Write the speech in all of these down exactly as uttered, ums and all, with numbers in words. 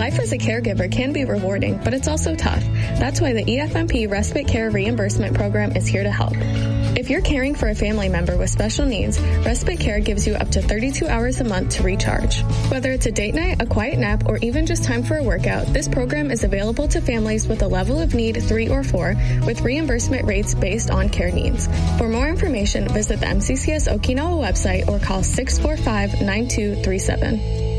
Life as a caregiver can be rewarding, but it's also tough. That's why the E F M P Respite Care Reimbursement Program is here to help. If you're caring for a family member with special needs, Respite Care gives you up to thirty-two hours a month to recharge. Whether it's a date night, a quiet nap, or even just time for a workout, this program is available to families with a level of need three or four, with reimbursement rates based on care needs. For more information, visit the M C C S Okinawa website or call six four five, nine two three seven.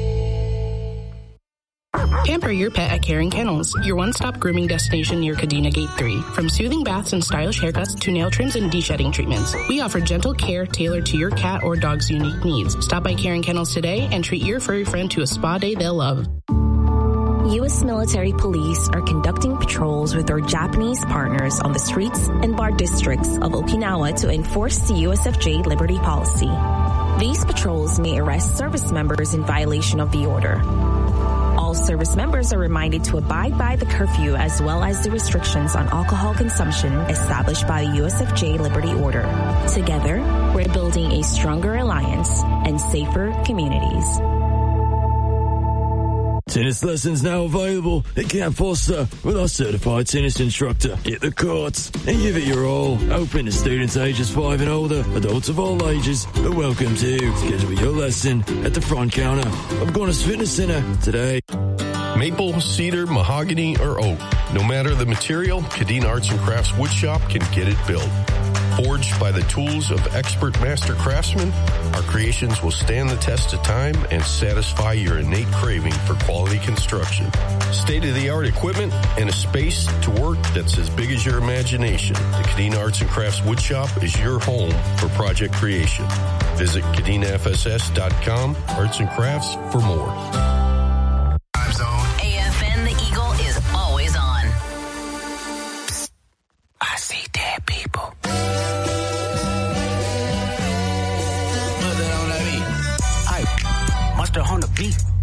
Pamper your pet at Caring Kennels, your one-stop grooming destination near Kadena Gate three. From soothing baths and stylish haircuts to nail trims and de-shedding treatments, we offer gentle care tailored to your cat or dog's unique needs. Stop by Caring Kennels today and treat your furry friend to a spa day they'll love. U S military police are conducting patrols with our Japanese partners on the streets and bar districts of Okinawa to enforce the U S F J Liberty Policy. These patrols may arrest service members in violation of the order. All service members are reminded to abide by the curfew as well as the restrictions on alcohol consumption established by the U S F J Liberty Order. Together, we're building a stronger alliance and safer communities. Tennis lessons now available at Camp Foster with our certified tennis instructor. Hit the courts and give it your all. Open to students ages five and older. Adults of all ages are welcome too. Schedule your lesson at the front counter of Gonas Fitness Center today. Maple, cedar, mahogany, or oak. No matter the material, Kadena Arts and Crafts Woodshop can get it built. Forged by the tools of expert master craftsmen, our creations will stand the test of time and satisfy your innate craving for quality construction. State-of-the-art equipment and a space to work that's as big as your imagination. The Kadena Arts and Crafts Woodshop is your home for project creation. Visit Kadena F S S dot com, Arts and Crafts, for more. A F N, the Eagle is always on. I see dead people. Mustard on the beat.